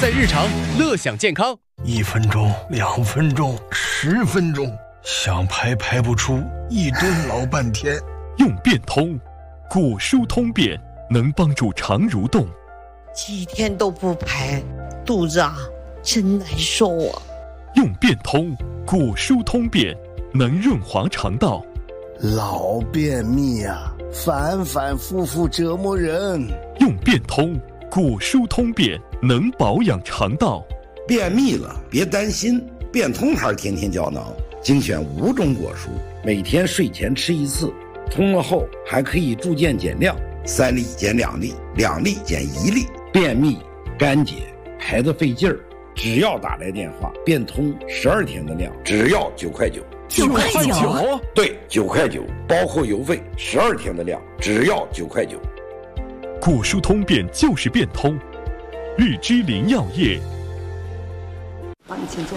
在日常，乐享健康。 1分钟、2分钟、10分钟，想排不出，一顿老半天。 用变通，果蔬通便，能帮助肠蠕动。 几天都不排，肚子真难受啊。 用变通，果蔬通便，能润滑肠道。 老便秘反反复复折磨人。 用变通，果蔬通便，能保养肠道。 便秘了别担心，变通牌天天胶囊精选5种果蔬，每天睡前吃1次，通了后还可以助健减量，3粒减2粒，2粒减1粒。便秘、干结、排得费劲儿，只要打来电话，变通12天的量，只要9块9。 9块9？ 对，9块9，包括邮费，12天的量，只要9块9。 果蔬通便就是变通，日之林药业。 帮你请坐。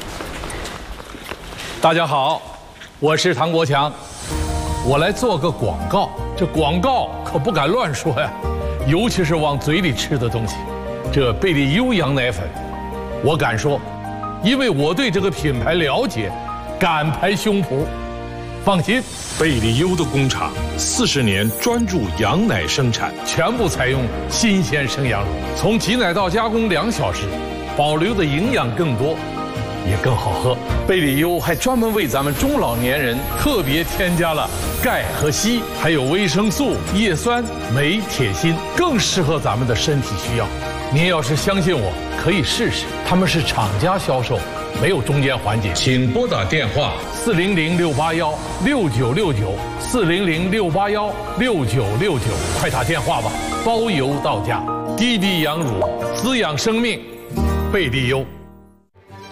大家好，我是唐国强，我来做个广告。这广告可不敢乱说呀，尤其是往嘴里吃的东西。这贝利优羊奶粉，我敢说，因为我对这个品牌了解，敢拍胸脯。放心， 贝利优的工厂40年专注羊奶生产， 全部采用新鲜生羊乳，从挤奶到加工2小时，保留的营养更多，也更好喝。贝利优还专门为咱们中老年人特别添加了钙和硒，还有维生素、叶酸、镁、铁、锌，更适合咱们的身体需要。您要是相信我，可以试试。他们是厂家销售，没有中间环节。 请拨打电话 400-681-6969，400-681-6969，快打电话吧，包邮到家。滴滴羊乳，滋养生命，贝利优。